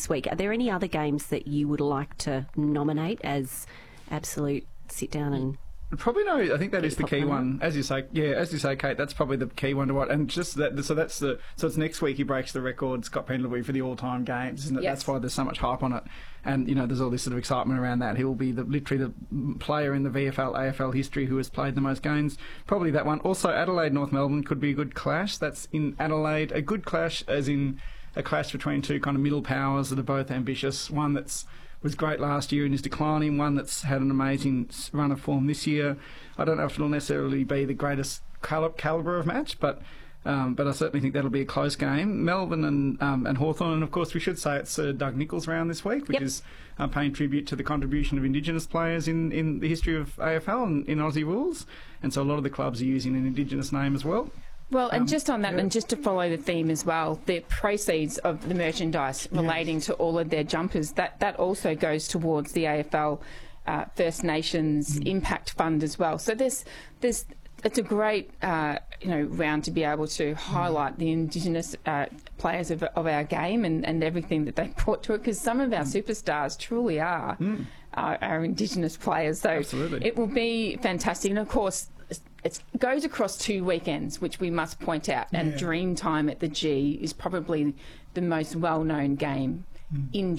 this week. Are there any other games that you would like to nominate as absolute sit down and... Probably no. I think that is the key one, as you say. Yeah, as you say, Kate. That's probably the key one to watch. And just that. So it's next week. He breaks the record, Scott Pendlebury, for the all-time games, isn't it? Yes. That's why there's so much hype on it. And there's all this sort of excitement around that. He will be literally the player in the VFL, AFL history who has played the most games. Probably that one. Also, Adelaide, North Melbourne could be a good clash. That's in Adelaide. A good clash, as in a clash between two kind of middle powers that are both ambitious. One was great last year and is declining, one that's had an amazing run of form this year. I don't know if it'll necessarily be the greatest calibre of match, but I certainly think that'll be a close game. Melbourne and Hawthorn, and of course we should say it's Doug Nicholls round this week, which is paying tribute to the contribution of Indigenous players in the history of AFL and in Aussie rules, and so a lot of the clubs are using an Indigenous name as well. Well, and just on that, and just to follow the theme as well, the proceeds of the merchandise relating to all of their jumpers, that also goes towards the AFL First Nations Impact Fund as well. So it's a great round to be able to highlight the Indigenous players of our game and everything that they brought to it, because some of our superstars truly are our Indigenous players. So absolutely. It will be fantastic. And of course, it goes across 2 weekends, which we must point out. And Dreamtime at the G is probably the most well-known game in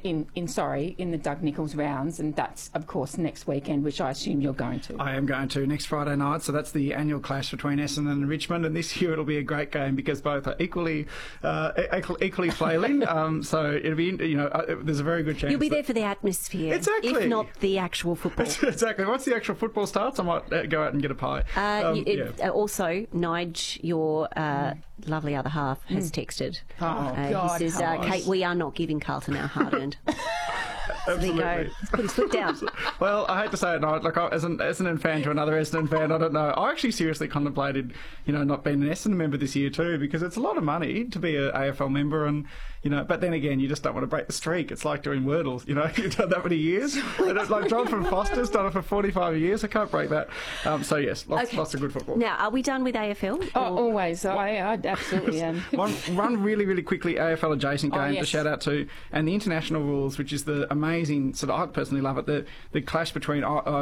the Doug Nicholls rounds, and that's of course next weekend, which I assume you're going to. I am going to next Friday night, so that's the annual clash between Essendon and Richmond, and this year it'll be a great game because both are equally flailing. So it'll be, there's a very good chance you'll be there for the atmosphere, exactly, if not the actual football. Exactly. Once the actual football starts, I might go out and get a pie. Also, Nige, your lovely other half, has texted. God, he says, Kate, we are not giving Carlton our hard-earned. So there you go. Let's put his foot down. Well, I hate to say it, no, like as an Essendon fan to another Essendon fan, I don't know. I actually seriously contemplated, not being an Essendon member this year too, because it's a lot of money to be an AFL member, and but then again, you just don't want to break the streak. It's like doing Wordle, you've done that many years. And it's like John from Foster's done it for 45 years. I can't break that. So yes, lots of good football. Now, are we done with AFL? Oh, always. I absolutely am. One really, really quickly AFL adjacent game to shout out to, and the international rules, which is the amazing sort of, I personally love it, the clash between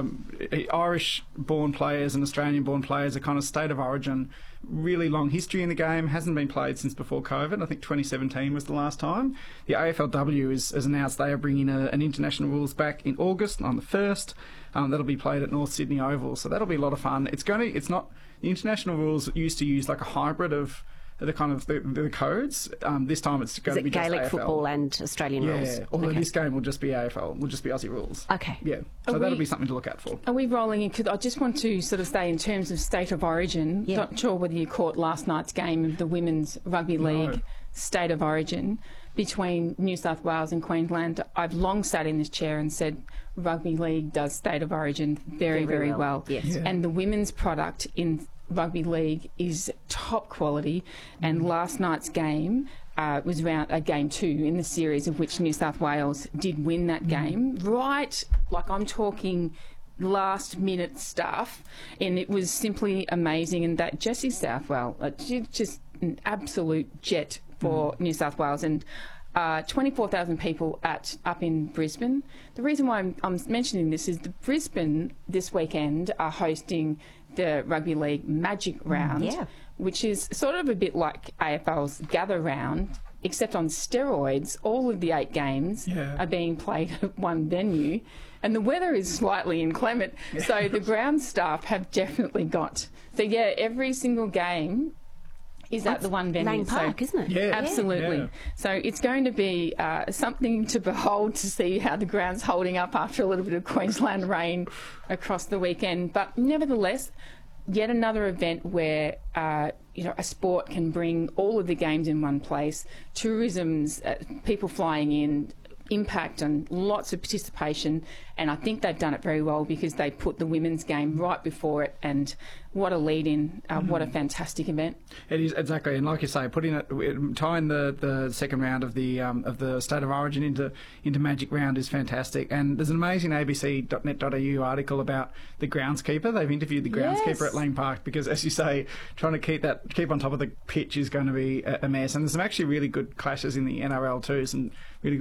Irish-born players and Australian-born players, a kind of state of origin. Really long history in the game, hasn't been played since before COVID. I think 2017 was the last time. The AFLW has announced they are bringing an international rules back in August on the 1st. That'll be played at North Sydney Oval, so that'll be a lot of fun. The international rules used to use like a hybrid of the kind of the codes. This time it's going to be Gaelic just AFL. Football and Australian rules? Although this game will just be AFL, will just be Aussie rules. Okay. Yeah, so that'll be something to look out for. Are we rolling in? Because I just want to sort of say in terms of state of origin, not sure whether you caught last night's game of the Women's Rugby League state of origin between New South Wales and Queensland. I've long sat in this chair and said Rugby League does state of origin very, very well. Yes. Yeah. And the women's product in Rugby League is top quality, and last night's game was game 2 in the series, of which New South Wales did win that game. Right, like I'm talking last minute stuff, and it was simply amazing. And that Jessie Southwell, just an absolute jet for New South Wales, and 24,000 people up in Brisbane. The reason why I'm mentioning this is the Brisbane this weekend are hosting the Rugby League Magic Round, which is sort of a bit like AFL's Gather Round, except on steroids. All of the 8 games are being played at one venue, and the weather is slightly inclement, so the ground staff have definitely got... So, every single game is at the one venue. Lane Park, isn't it? Yeah. Absolutely. Yeah. So it's going to be something to behold, to see how the ground's holding up after a little bit of Queensland rain across the weekend. But nevertheless, yet another event where a sport can bring all of the games in one place. Tourism's people flying in, impact and lots of participation, and I think they've done it very well because they put the women's game right before it, and what a lead-in, what a fantastic event. It is, exactly, and like you say, tying the second round of the State of Origin into Magic Round is fantastic, and there's an amazing abc.net.au article about the groundskeeper. They've interviewed the groundskeeper at Lane Park because, as you say, trying to keep on top of the pitch is going to be a mess, and there's some actually really good clashes in the NRL too, some really good